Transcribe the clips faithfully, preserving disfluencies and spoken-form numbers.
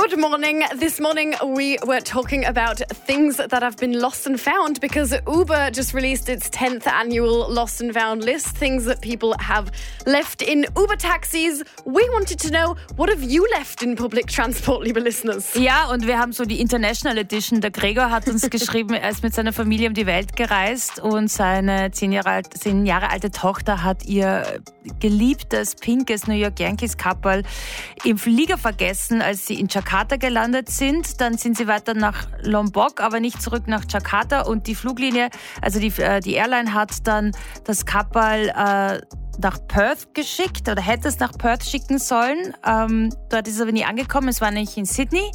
Good morning. This morning we were talking about things that have been lost and found because Uber just released its tenth annual lost and found list, things that people have left in Uber taxis. We wanted to know, what have you left in public transport, liebe listeners? Ja, und wir haben so die International Edition. Der Gregor hat uns geschrieben, er ist mit seiner Familie um die Welt gereist und seine zehn Jahre, alt, zehn Jahre alte Tochter hat ihr geliebtes, pinkes New York Yankees Couple im Flieger vergessen, als sie in Jakarta gelandet sind. Dann sind sie weiter nach Lombok, aber nicht zurück nach Jakarta. Und die Fluglinie, also die, die Airline hat dann das Couple äh, nach Perth geschickt oder hätte es nach Perth schicken sollen. Ähm, dort ist es aber nie angekommen. Es war nämlich in Sydney.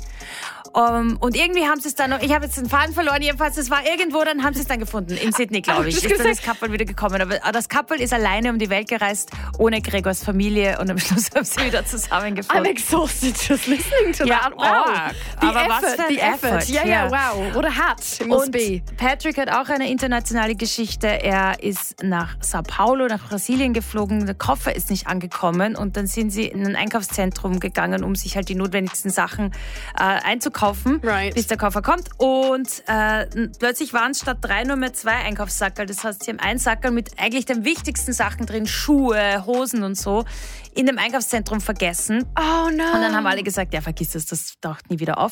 Um, und irgendwie haben sie es dann noch, ich habe jetzt den Faden verloren, jedenfalls, es war irgendwo, dann haben sie es dann gefunden, in Sydney, glaube ich, ist dann das Couple wieder gekommen. Aber das Couple ist alleine um die Welt gereist, ohne Gregors Familie, und am Schluss haben sie wieder zusammengefunden. I'm exhausted just listening to ja, that. Wow. Arg. The Aber effort, was für ein the effort. Effort. Yeah, yeah, wow. What a hat it must und be. Patrick hat auch eine internationale Geschichte. Er ist nach Sao Paulo, nach Brasilien geflogen, der Koffer ist nicht angekommen und dann sind sie in ein Einkaufszentrum gegangen, um sich halt die notwendigsten Sachen äh, einzukaufen. Right. Bis der Koffer kommt. Und äh, plötzlich waren es statt drei nur mehr zwei Einkaufssackerl. Das heißt, sie haben einen Sackerl mit eigentlich den wichtigsten Sachen drin, Schuhe, Hosen und so, in dem Einkaufszentrum vergessen. Oh no. Und dann haben alle gesagt, ja, vergiss das, das taucht nie wieder auf.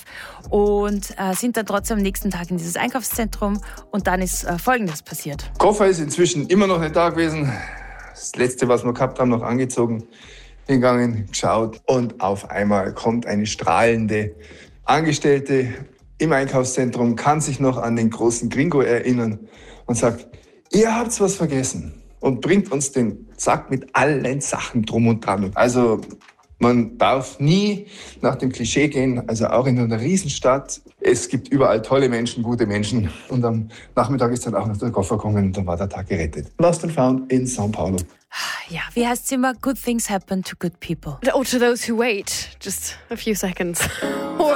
Und äh, sind dann trotzdem am nächsten Tag in dieses Einkaufszentrum. Und dann ist äh, Folgendes passiert. Koffer ist inzwischen immer noch nicht da gewesen. Das Letzte, was wir gehabt haben, noch angezogen, hingegangen, geschaut. Und auf einmal kommt eine strahlende Angestellte im Einkaufszentrum, kann sich noch an den großen Gringo erinnern und sagt, ihr habt was vergessen, und bringt uns den Sack mit allen Sachen drum und dran. Also man darf nie nach dem Klischee gehen, also auch in einer Riesenstadt. Es gibt überall tolle Menschen, gute Menschen. Und am Nachmittag ist dann auch noch der Koffer gekommen und dann war der Tag gerettet. Lost and found in Sao Paulo. Ja, wie heißt es immer? Good things happen to good people. Or to those who wait just a few seconds. Or